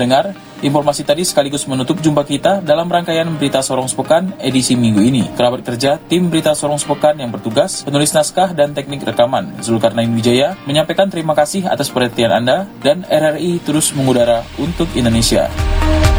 pendengar, informasi tadi sekaligus menutup jumpa kita dalam rangkaian Berita Sorong Sepekan edisi minggu ini. Kerabat kerja tim Berita Sorong Sepekan yang bertugas, penulis naskah dan teknik rekaman, Zulkarnain Wijaya, menyampaikan terima kasih atas perhatian Anda dan RRI terus mengudara untuk Indonesia.